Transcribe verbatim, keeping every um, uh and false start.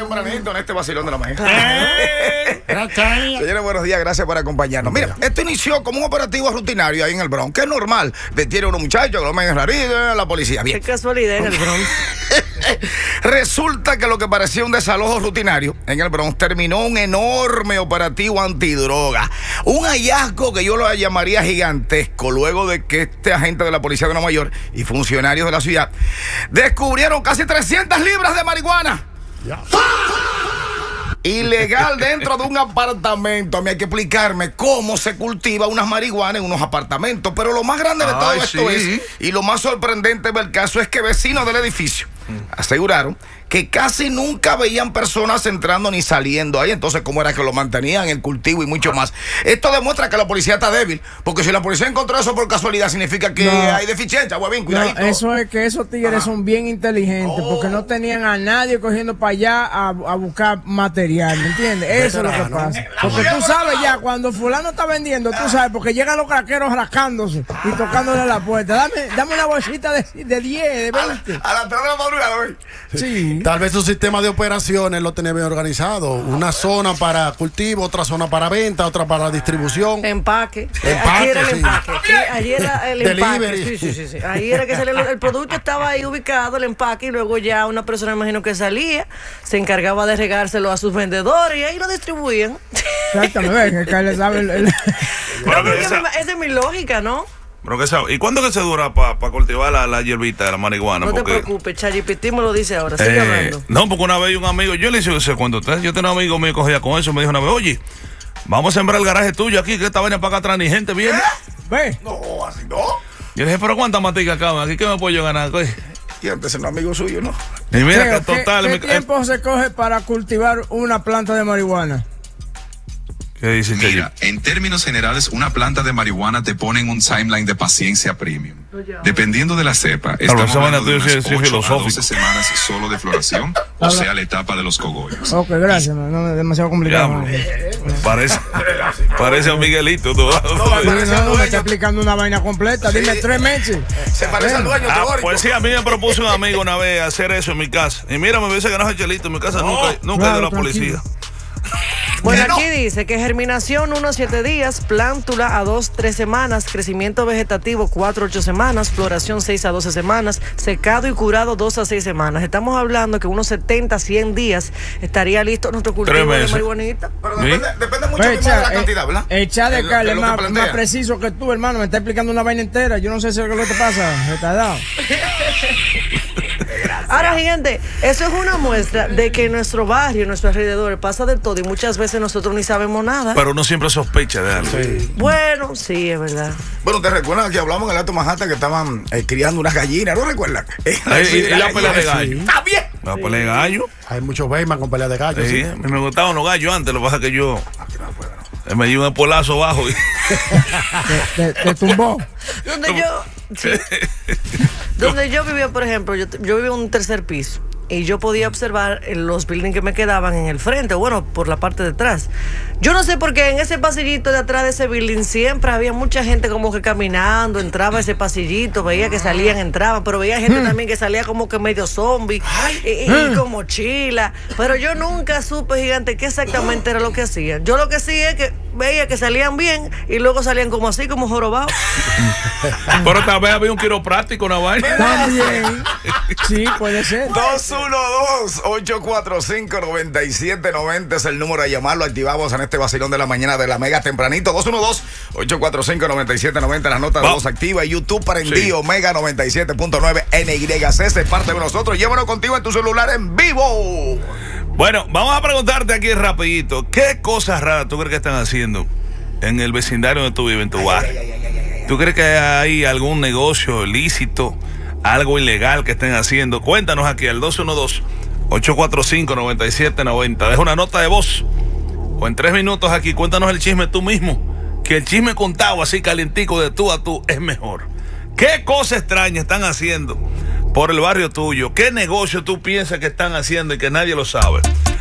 tempranito en este vacilón de la mañana. Señores, buenos días, gracias por acompañarnos. Mira, esto inició como un operativo rutinario ahí en el Bronx, que es normal. Detiene a unos muchachos que lo meten en la policía. Bien. Qué casualidad en el Bronx. Resulta que lo que parecía un desalojo rutinario en el Bronx terminó un enorme operativo antidroga. Un hallazgo que yo lo llamaría gigantesco, luego de que este agente de la Policía de Nueva York y funcionarios de la ciudad descubrieron casi trescientas libras de marihuana. Ya. Ilegal dentro de un apartamento. A mí hay que explicarme cómo se cultiva unas marihuana en unos apartamentos. Pero lo más grande de todo Ay, esto sí. es, y lo más sorprendente del caso, es que vecinos del edificio aseguraron que casi nunca veían personas entrando ni saliendo ahí. Entonces, ¿cómo era que lo mantenían, el cultivo y mucho más? Esto demuestra que la policía está débil, porque si la policía encontró eso por casualidad, significa que no. hay deficiencia, huevín, cuidadito. No, eso es que esos tigres Ajá. son bien inteligentes, oh. porque no tenían a nadie cogiendo para allá a, a buscar material, ¿me entiendes? Eso es lo que pasa. Porque tú sabes ya, cuando fulano está vendiendo, tú sabes, porque llegan los craqueros rascándose y tocándole la puerta. Dame, dame una bolsita de, de diez, de veinte. A las tres de la madrugada, güey. Sí. Tal vez su sistema de operaciones lo tenía bien organizado. Una zona para cultivo, otra zona para venta, otra para distribución. Empaque. Empaque Aquí era el sí. empaque. Aquí, allí era el empaque. Delivery. Sí, sí, sí, sí. Ahí era que salía, el producto estaba ahí ubicado, el empaque, y luego ya una persona, imagino que salía, se encargaba de regárselo a sus vendedores y ahí lo distribuían. Exactamente, que le sabe el, el... Pero porque esa... esa es mi lógica, ¿no? Pero que sabe, ¿y cuándo que se dura para pa cultivar la, la hierbita de la marihuana? No porque, te preocupes, ChatGPT me lo dice ahora, sigue eh, hablando. No, porque una vez un amigo, yo le hice ese cuento a usted, yo tenía un amigo mío que cogía con eso, me dijo una vez, oye, vamos a sembrar el garaje tuyo aquí, que esta vaina para acá atrás ni gente viene. ¿Ve? No, así no. Yo le dije, pero ¿cuánta matica acá? ¿Aquí qué me puedo yo ganar? Y antes era un amigo suyo, ¿no? Y mira Creo, que total... ¿Qué, me, qué tiempo eh, se coge para cultivar una planta de marihuana? ¿Qué dice? Mira, en términos generales, una planta de marihuana te pone en un timeline de paciencia premium. Dependiendo de la cepa, estamos hablando de unas ocho a doce semanas solo de floración, o sea, la etapa de los cogollos. Ok, gracias, no, no es demasiado complicado. Parece, parece a Miguelito. ¿no? No, no, no, me está explicando una vaina completa. Dime tres meses. Se parece al dueño. Ah, pues sí, a mí me propuso un amigo una vez hacer eso en mi casa. Y mira, me dice que no es chelito. En mi casa no, nunca, nunca claro, hay de la tranquilo. Policía. Bueno, aquí dice que germinación uno a siete días, plántula a dos a tres semanas, crecimiento vegetativo cuatro a ocho semanas, floración seis a doce semanas, secado y curado dos a seis semanas. Estamos hablando que unos setenta a cien días estaría listo nuestro cultivo de marihuanita. Pero depende, ¿Sí? depende mucho Pues más de la echa, cantidad, ¿verdad? Echa de Carle, más, más más preciso que tú, hermano. Me está explicando una vaina entera. Yo no sé si es lo que te pasa, retardado. Ahora, gente, eso es una muestra de que en nuestro barrio, en nuestro alrededor, pasa de todo y muchas veces nosotros ni sabemos nada. Pero uno siempre sospecha de algo. Sí. Bueno, sí, es verdad. Bueno, ¿te recuerdas que hablamos en el Alto Manhattan que estaban eh, criando unas gallinas? ¿No recuerdas? Eh, y, y la pelea de gallo. Está bien. La pelea de gallo. Hay muchos Bayman con pelea de gallo. Sí, sí. A mí me gustaban los gallos antes, lo que pasa es que yo me dio un polazo bajo y... te, te, te tumbó. Donde yo... Sí. Donde yo vivía, por ejemplo, yo, yo vivía en un tercer piso y yo podía observar los buildings que me quedaban en el frente, bueno, por la parte de atrás. Yo no sé por qué en ese pasillito de atrás de ese building siempre había mucha gente como que caminando, entraba a ese pasillito, veía que salían, entraban, pero veía gente también que salía como que medio zombie y, y, y con mochila. Pero yo nunca supe, gigante, qué exactamente era lo que hacían. Yo lo que sí es que veía que salían bien y luego salían como así, como jorobados. Pero tal vez había un quiropráctico, una vaina. También. Sí, puede ser. dos uno dos, ocho cuatro cinco, nueve siete nueve cero es el número a llamarlo. Activamos en este vacilón de la mañana de la Mega tempranito. dos uno dos, ocho cuatro cinco, nueve siete nueve cero. Las notas de voz activa. YouTube para envío. Sí. Mega noventa y siete punto nueve N Y C. Se parte de nosotros. Llévanos contigo en tu celular en vivo. Bueno, vamos a preguntarte aquí rapidito. ¿Qué cosas raras tú crees que están haciendo en el vecindario donde tú vives, en tu barrio? ¿Tú crees que hay algún negocio ilícito, algo ilegal que estén haciendo? Cuéntanos aquí al dos uno dos, ocho cuatro cinco, nueve siete nueve cero. Deja una nota de voz o en tres minutos aquí cuéntanos el chisme tú mismo, que el chisme contado así calientico de tú a tú es mejor. ¿Qué cosas extrañas están haciendo por el barrio tuyo? ¿Qué negocio tú piensas que están haciendo y que nadie lo sabe?